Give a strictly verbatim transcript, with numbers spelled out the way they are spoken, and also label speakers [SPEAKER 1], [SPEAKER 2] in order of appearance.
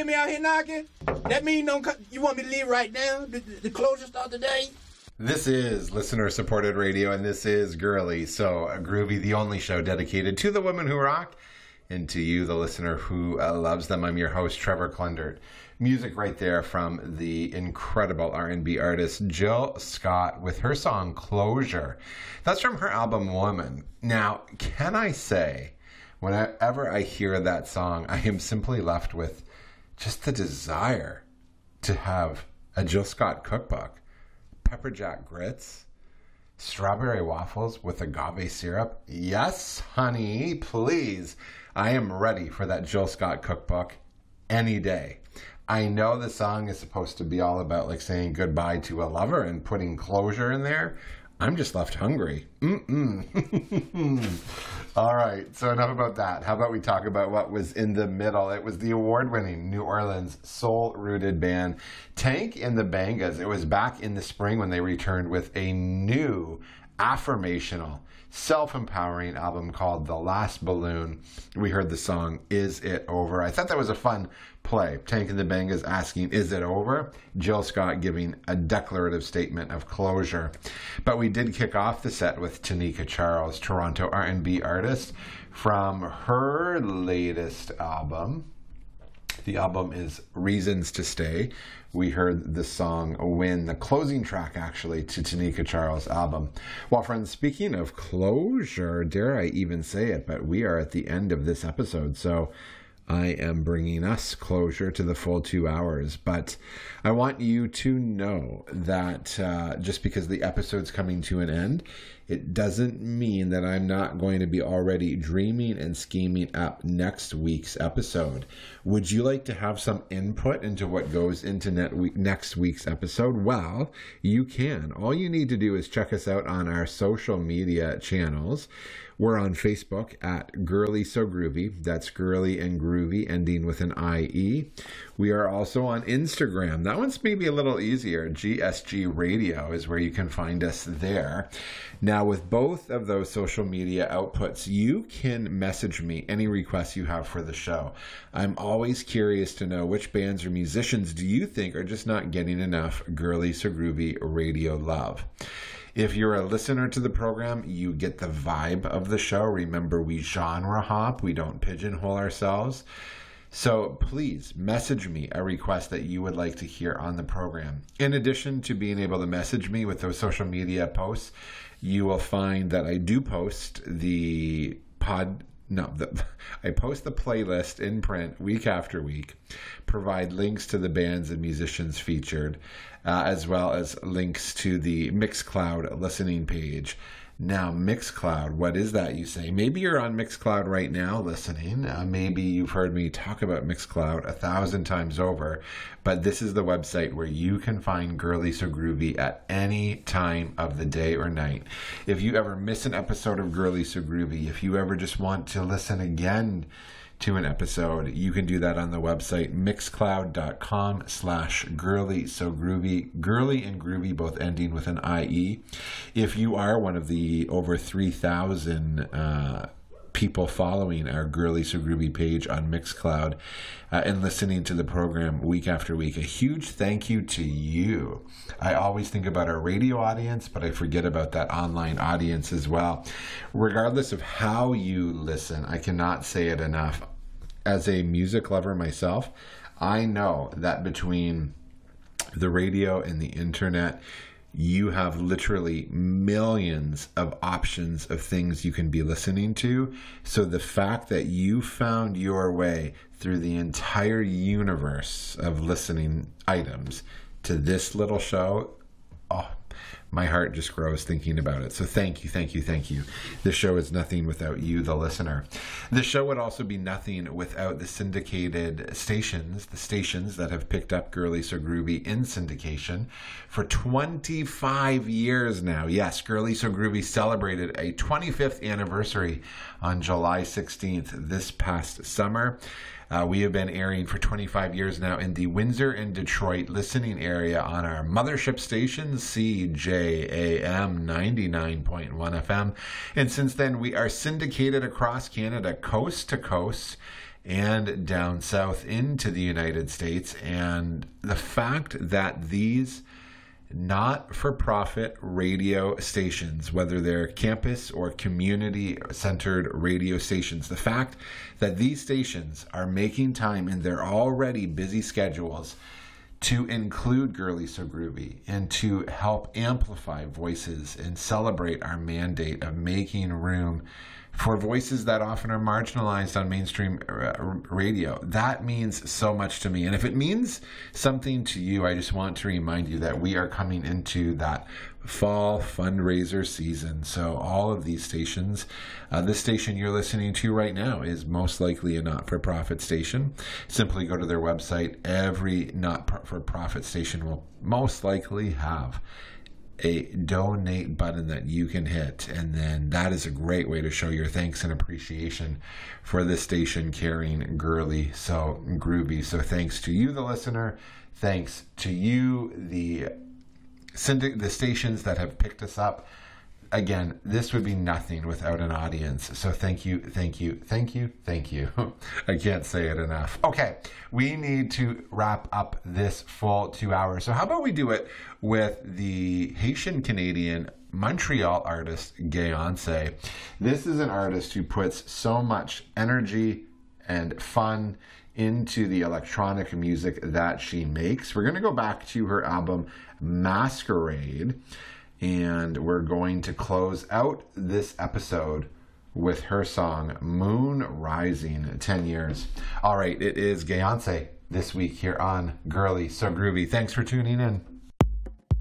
[SPEAKER 1] me out here knocking? That mean don't co- you want me to leave right now? The, the, the closure start today?
[SPEAKER 2] This is listener-supported radio, and this is Girly. So, Groovy, the only show dedicated to the women who rock, and to you, the listener who uh, loves them. I'm your host, Trevor Klundert. Music right there from the incredible R and B artist Jill Scott with her song Closure. That's from her album Woman. Now, can I say, whenever I hear that song, I am simply left with just the desire to have a Jill Scott cookbook. Pepper jack grits, strawberry waffles with agave syrup. Yes, honey, please. I am ready for that Jill Scott cookbook any day. I know the song is supposed to be all about like saying goodbye to a lover and putting closure in there. I'm just left hungry. Mm-mm. All right, so enough about that. How about we talk about what was in the middle? It was the award-winning New Orleans soul-rooted band Tank and the Bangas. It was back in the spring when they returned with a new affirmational, self-empowering album called The Last Balloon. We heard the song, Is It Over? I thought that was a fun play. Tank and the Bangas asking, is it over? Jill Scott giving a declarative statement of closure. But we did kick off the set with Tanika Charles, Toronto R and B artist, from her latest album. The album is Reasons to Stay. We heard the song Win, the closing track actually to Tanika Charles' album. Well, friends, speaking of closure, dare I even say it, but we are at the end of this episode, so I am bringing us closure to the full two hours. But I want you to know that uh, just because the episode's coming to an end, it doesn't mean that I'm not going to be already dreaming and scheming up next week's episode. Would you like to have some input into what goes into net week, next week's episode? Well, you can. All you need to do is check us out on our social media channels. We're on Facebook at Girly So Groovy. That's Girly and Groovy, ending with an I E. We are also on Instagram. That one's maybe a little easier. G S G Radio is where you can find us there. Now, with both of those social media outputs, you can message me any requests you have for the show. I'm always curious to know which bands or musicians do you think are just not getting enough Girly So Groovy radio love. If you're a listener to the program, you get the vibe of the show. Remember, we genre hop. We don't pigeonhole ourselves. So please message me a request that you would like to hear on the program. In addition to being able to message me with those social media posts, you will find that I do post the pod... No, the, I post the playlist in print week after week, provide links to the bands and musicians featured, uh, as well as links to the Mixcloud listening page. Now, Mixcloud, what is that, you say? Maybe you're on Mixcloud right now listening. Uh, maybe you've heard me talk about Mixcloud a thousand times over, but this is the website where you can find Girly So Groovy at any time of the day or night. If you ever miss an episode of Girly So Groovy, if you ever just want to listen again to an episode, you can do that on the website mixcloud.com slash girly so groovy. Girly and groovy both ending with an I E. If you are one of the over three thousand uh, people following our Girly So Groovy page on Mixcloud uh, and listening to the program week after week, a huge thank you to you. I always think about our radio audience, but I forget about that online audience as well. Regardless of how you listen, I cannot say it enough. As a music lover myself, I know that between the radio and the internet, you have literally millions of options of things you can be listening to. So the fact that you found your way through the entire universe of listening items to this little show, oh, my heart just grows thinking about it. So thank you, thank you, thank you. The show is nothing without you, the listener. The show would also be nothing without the syndicated stations, the stations that have picked up Girly So Groovy in syndication for twenty-five years now. Yes, Girly So Groovy celebrated a twenty-fifth anniversary on July sixteenth this past summer. Uh, we have been airing for twenty-five years now in the Windsor and Detroit listening area on our mothership station, C J A M ninety-nine point one F M. And since then, we are syndicated across Canada, coast to coast. and down south into the United States. And the fact that these not-for-profit radio stations, whether they're campus or community-centered radio stations, the fact that these stations are making time in their already busy schedules to include Girly So Groovy and to help amplify voices and celebrate our mandate of making room for voices that often are marginalized on mainstream radio. That means so much to me. And if it means something to you, I just want to remind you that we are coming into that fall fundraiser season. So all of these stations, uh, this station you're listening to right now is most likely a not-for-profit station. Simply go to their website. Every not-for-profit station will most likely have a donate button that you can hit, and then that is a great way to show your thanks and appreciation for this station carrying Girly So Groovy. So thanks to you, the listener. Thanks to you, the syndic- the stations that have picked us up. Again, this would be nothing without an audience. So thank you, thank you, thank you, thank you. I can't say it enough. Okay, we need to wrap up this full two hours. So how about we do it with the Haitian-Canadian Montreal artist, Gayance. This is an artist who puts so much energy and fun into the electronic music that she makes. We're going to go back to her album, Masquerade. And we're going to close out this episode with her song, Moon Rising, ten years. All right, it is Gayance this week here on Girly So Groovy. Thanks for tuning in.